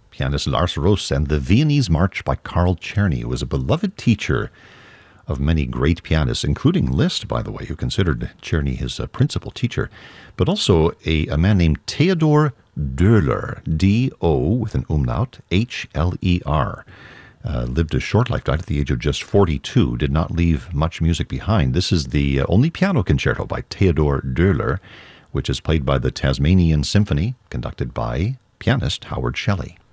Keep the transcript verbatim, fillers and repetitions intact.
pianist Lars Roos, and the Viennese March by Carl Czerny, who was a beloved teacher of many great pianists, including Liszt, by the way, who considered Czerny his uh, principal teacher, but also a, a man named Theodor Döhler, D O with an umlaut, H L E R. Uh, lived a short life, died at the age of just forty-two, did not leave much music behind. This is the uh, only piano concerto by Theodor Döhler, which is played by the Tasmanian Symphony, conducted by pianist Howard Shelley.